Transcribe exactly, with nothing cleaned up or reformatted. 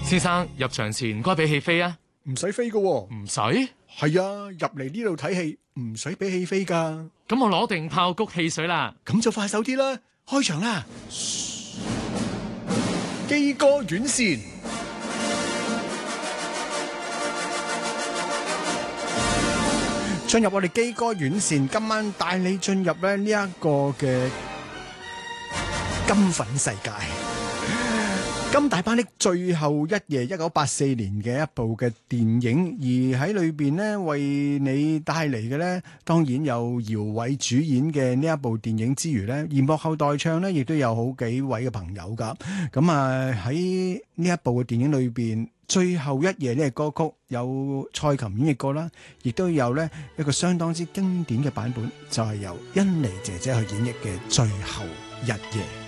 先生，入場前唔該俾戲飛啊。 唔使飛噶喎。 唔使？ 係啊，入嚟呢度睇戲唔使俾戲飛噶。 咁我攞定炮谷汽水啦。 咁就快手啲啦，開場啦！基哥院線，進入我哋基哥院線，今晚帶你進入咧呢一個嘅金粉世界。金大班的最後一夜，一九八四年嘅一部嘅電影，而喺裏邊呢，為你帶嚟嘅呢，當然有姚偉主演嘅呢一部電影之餘呢，而幕後代唱呢，亦都有好幾位嘅朋友噶。咁啊喺呢一部嘅電影裏邊，最後一夜呢個歌曲有蔡琴演繹過啦，亦都有呢一個相當之經典嘅版本，就係由甄妮姐姐去演繹嘅《最後一夜》。